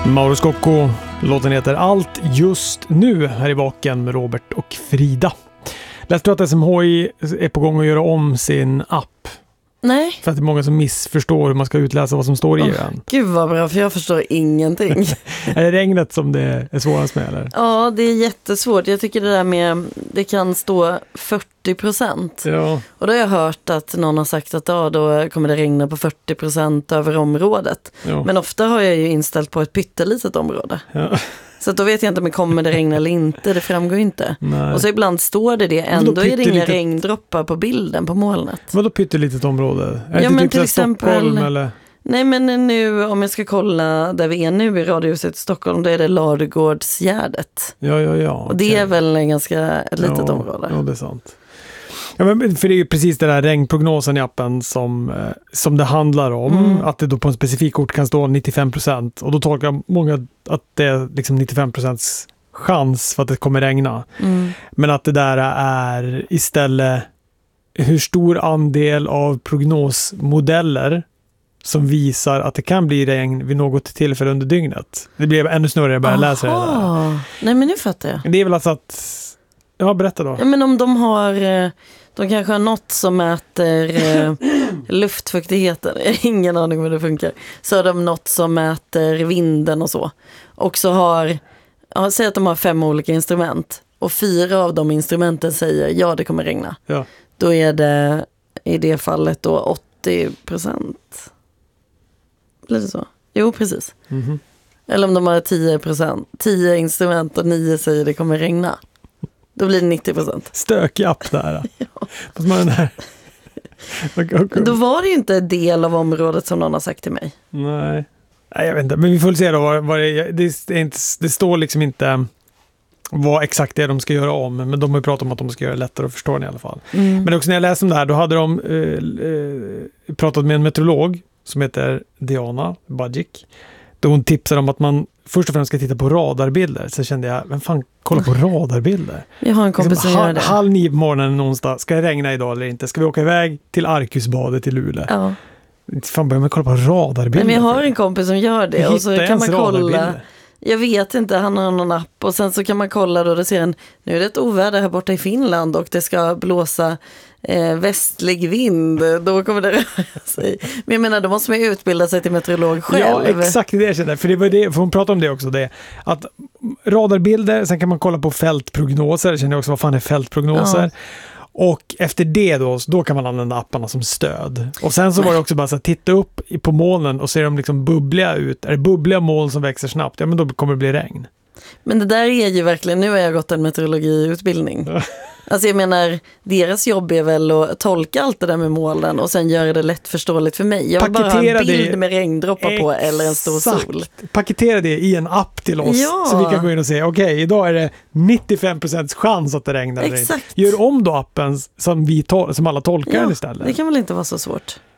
Mauro Scocco, låten heter Allt just nu, här i Vaken med Robert och Frida. Läste du att SMHI är på gång att göra om sin app? Nej. För att det är många som missförstår hur man ska utläsa vad som står i den. Gud vad bra, för jag förstår ingenting. Är det regnet som det är svårast med, eller? Ja, det är jättesvårt. Jag tycker det där med, det kan stå 40%. Ja. Och då har jag hört att någon har sagt att då kommer det regna på 40% över området. Ja. Men ofta har jag ju inställt på ett pyttelitet område. Ja. Så då vet jag inte om det kommer det regna eller inte. Det framgår inte. Nej. Och så ibland står det ändå är det inga regndroppar på bilden på molnet. Vadå pyttelitet område? Är det men typ till exempel Stockholm eller? Nej, men nu om jag ska kolla där vi är nu i Radiohuset i Stockholm, då är det Ladugårdsgärdet. Ja. Och det är väl en ganska ett litet område. Ja, det är sant. Ja, men för det är ju precis den där regnprognosen i appen som det handlar om. Att det då på en specifik ort kan stå 95%. Och då tolkar många att det är liksom 95% chans för att det kommer regna. Men att det där är istället hur stor andel av prognosmodeller som visar att det kan bli regn vid något tillfälle under dygnet. Det blir ännu snurrigare att börja läsa det där. Nej, men nu fattar jag. Det är väl alltså att... Ja, berätta då. Ja, men om de har... De kanske har något som mäter luftfuktigheten. Jag har ingen aning om hur det funkar. Så har de något som mäter vinden och så. Och så har... Ja, säg att de har 5 olika instrument. Och 4 av de instrumenten säger ja, det kommer regna. Ja. Då är det i det fallet då 80%. Blir det så? Jo, precis. Mm-hmm. Eller om de har 10%. 10 instrument och 9 säger det kommer regna. Då blir det 90%. Stökig app där. Ja. Fast man är Men då var det ju inte en del av området som någon har sagt till mig. Nej, jag vet inte. Men vi får se då vad det står liksom inte vad exakt det är de ska göra om. Men de har ju pratat om att de ska göra det lättare att förstå den i alla fall. Men också när jag läste om det här, då hade de pratat med en meteorolog som heter Diana Bajic. Då hon tipsade om att man först och främst ska titta på radarbilder. Så kände jag, vem fan kolla på radarbilder? Jag har en kompis som gör det. 8:30 på morgonen någonstans. Ska det regna idag eller inte? Ska vi åka iväg till Arkusbadet i Luleå? Ja. Fan, börjar man kolla på radarbilder? Men jag har en kompis som gör det. Och så kan man kolla. Jag vet inte, han har någon app. Och sen så kan man kolla då ser en, nu är det ett oväder här borta i Finland och det ska blåsa västlig vind, då kommer det röra sig. Men jag menar, då måste man ju utbilda sig till meteorolog själv. Ja, exakt det jag känner. För det var det, för hon pratade om det också, det att radarbilder, sen kan man kolla på fältprognoser. Jag känner också, vad fan är fältprognoser? Ja. Och efter det då kan man använda apparna som stöd. Och sen så var det också bara så att titta upp på molnen och se dem liksom bubbliga ut. Är det bubbliga moln som växer snabbt, ja men då kommer det bli regn. Men det där är ju verkligen, nu har jag gått en meteorologiutbildning. Alltså jag menar, deras jobb är väl att tolka allt det där med molnen och sen göra det lättförståeligt för mig. Jag vill bara ha en bild med regndroppar på eller en stor sol. Paketera det i en app till oss så vi kan gå in och se, okej, idag är det 95% chans att det regnar. Exakt. Gör om då appen som alla tolkar den istället. Det kan väl inte vara så svårt.